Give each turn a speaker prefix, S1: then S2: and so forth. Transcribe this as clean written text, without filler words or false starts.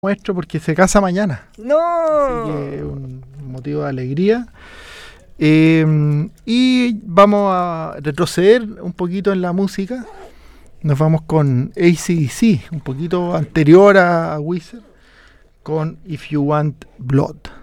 S1: nuestro porque se casa mañana.
S2: ¡No!
S1: Así que es un motivo de alegría. Y vamos a retroceder un poquito en la música. Nos vamos con AC/DC, un poquito anterior a Wizard, con If You Want Blood.